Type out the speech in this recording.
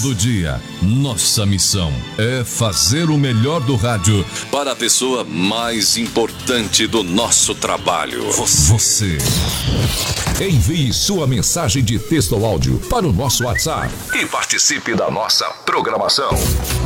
Todo dia, nossa missão é fazer o melhor do rádio para a pessoa mais importante do nosso trabalho. Você. Envie sua mensagem de texto ou áudio para o nosso WhatsApp e participe da nossa programação.